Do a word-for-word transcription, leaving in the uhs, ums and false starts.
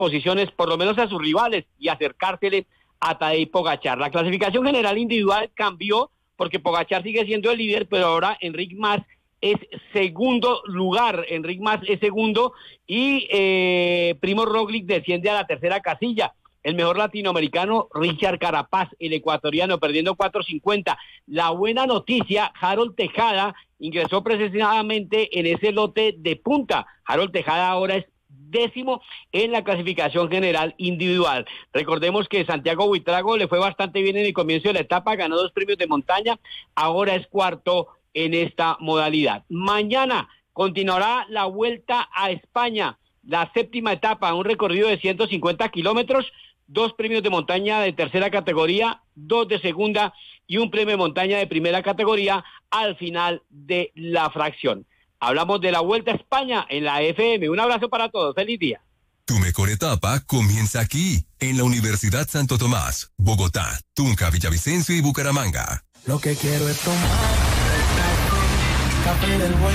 posiciones, por lo menos a sus rivales, y acercársele a Tadej Pogačar. La clasificación general individual cambió porque Pogačar sigue siendo el líder, pero ahora Enric Mas es segundo lugar, Enric Mas es segundo y eh, Primo Roglic desciende a la tercera casilla. El mejor latinoamericano, Richard Carapaz, el ecuatoriano, perdiendo cuatro cincuenta. La buena noticia, Harold Tejada ingresó precisamente en ese lote de punta. Harold Tejada ahora es décimo en la clasificación general individual. Recordemos que Santiago Buitrago le fue bastante bien en el comienzo de la etapa, ganó dos premios de montaña, ahora es cuarto en esta modalidad. Mañana continuará la Vuelta a España, la séptima etapa, un recorrido de ciento cincuenta kilómetros, dos premios de montaña de tercera categoría, dos de segunda y un premio de montaña de primera categoría al final de la fracción. Hablamos de la Vuelta a España en la F M. Un abrazo para todos. Feliz día. Tu mejor etapa comienza aquí, en la Universidad Santo Tomás, Bogotá, Tunja, Villavicencio y Bucaramanga. Lo que quiero es tomar café del bueno.